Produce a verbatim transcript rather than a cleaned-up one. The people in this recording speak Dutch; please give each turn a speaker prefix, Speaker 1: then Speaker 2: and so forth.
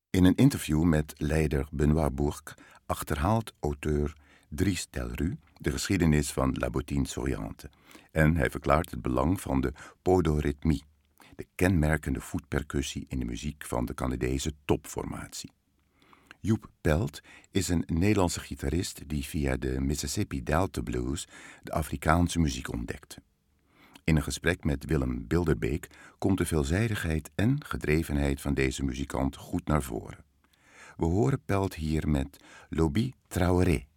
Speaker 1: In een interview met leider Benoît Bourque achterhaalt auteur Dries Delru de geschiedenis van La Bottine Souriante en hij verklaart het belang van de podorythmie, de kenmerkende voetpercussie in de muziek van de Canadese topformatie. Joep Pelt is een Nederlandse gitarist die via de Mississippi Delta Blues de Afrikaanse muziek ontdekte. In een gesprek met Willem Bilderbeek komt de veelzijdigheid en gedrevenheid van deze muzikant goed naar voren. We horen Pelt hier met Lobi Traoré.